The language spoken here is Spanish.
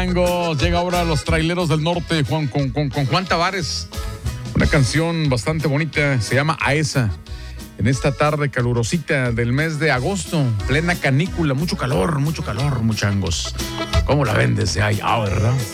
Llega ahora Los Traileros del Norte con Juan Tavares. Una canción bastante bonita, se llama A esa. En esta tarde calurosita del mes de agosto, plena canícula, mucho calor, muchangos. ¿Cómo la ven desde allá, verdad?